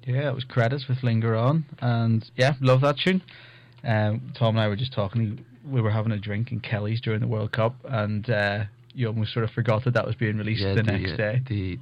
Yeah, it was Credits with Linger On, and yeah, love that tune. Tom and I were just talking. We were having a drink in Kelly's during the World Cup, and you almost sort of forgot that was being released the next day.